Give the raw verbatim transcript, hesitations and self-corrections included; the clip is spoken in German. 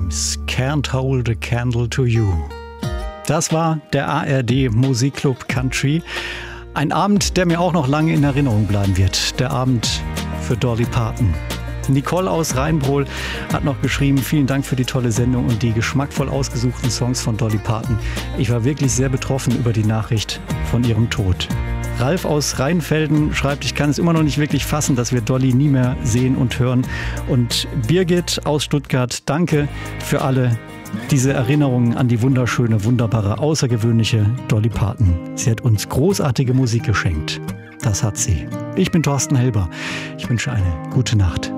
James, Can't Hold a Candle to You. Das war der A R D Musikclub Country. Ein Abend, der mir auch noch lange in Erinnerung bleiben wird. Der Abend für Dolly Parton. Nicole aus Rheinbrohl hat noch geschrieben, vielen Dank für die tolle Sendung und die geschmackvoll ausgesuchten Songs von Dolly Parton. Ich war wirklich sehr betroffen über die Nachricht von ihrem Tod. Ralf aus Rheinfelden schreibt, ich kann es immer noch nicht wirklich fassen, dass wir Dolly nie mehr sehen und hören. Und Birgit aus Stuttgart, danke für alle diese Erinnerungen an die wunderschöne, wunderbare, außergewöhnliche Dolly Parton. Sie hat uns großartige Musik geschenkt. Das hat sie. Ich bin Thorsten Helber. Ich wünsche eine gute Nacht.